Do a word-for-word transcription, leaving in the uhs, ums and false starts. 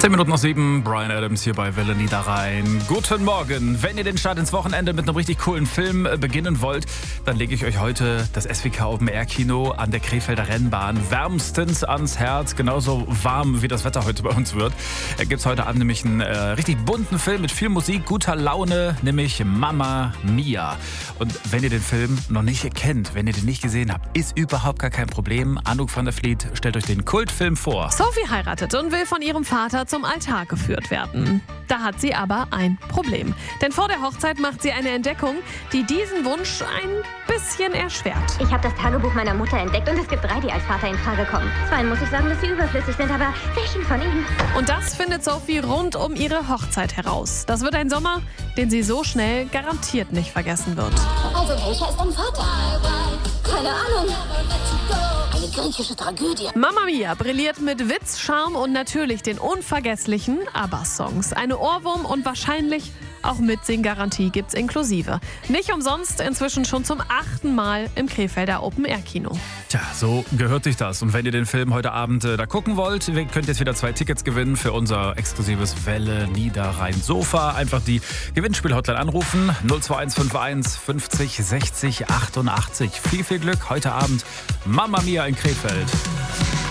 Zehn Minuten nach sieben, Bryan Adams hier bei Welle Niederrhein. Guten Morgen. Wenn ihr den Start ins Wochenende mit einem richtig coolen Film beginnen wollt, dann lege ich euch heute das S W K Open Air Kino an der Krefelder Rennbahn wärmstens ans Herz. Genauso warm, wie das Wetter heute bei uns wird. Da gibt es heute Abend nämlich einen äh, richtig bunten Film mit viel Musik, guter Laune, nämlich Mamma Mia. Und wenn ihr den Film noch nicht kennt, wenn ihr den nicht gesehen habt, ist überhaupt gar kein Problem. Anouk van der Vliet stellt euch den Kultfilm vor. Sophie heiratet und will von ihrem Vater zum Altar geführt werden. Da hat sie aber ein Problem. Denn vor der Hochzeit macht sie eine Entdeckung, die diesen Wunsch ein bisschen erschwert. Ich habe das Tagebuch meiner Mutter entdeckt und es gibt drei, die als Vater in Frage kommen. Zweien muss ich sagen, dass sie überflüssig sind, aber welchen von ihnen? Und das findet Sophie rund um ihre Hochzeit heraus. Das wird ein Sommer, den sie so schnell garantiert nicht vergessen wird. Also welcher ist dein Vater? Keine Ahnung. Eine griechische Tragödie. Mamma Mia brilliert mit Witz, Charme und natürlich den unvergesslichen ABBA-Songs. Eine Ohrwurm und wahrscheinlich auch Mitsing-Garantie gibt's inklusive. Nicht umsonst inzwischen schon zum achten Mal im Krefelder Open-Air-Kino. Tja, so gehört sich das. Und wenn ihr den Film heute Abend äh, da gucken wollt, ihr könnt jetzt wieder zwei Tickets gewinnen für unser exklusives Welle Niederrhein Sofa. Einfach die Gewinnspiel-Hotline anrufen. null zwei eins fünf eins fünfzig sechzig achtundachtzig. Viel, viel Glück heute Abend. Mamma Mia in Krefeld.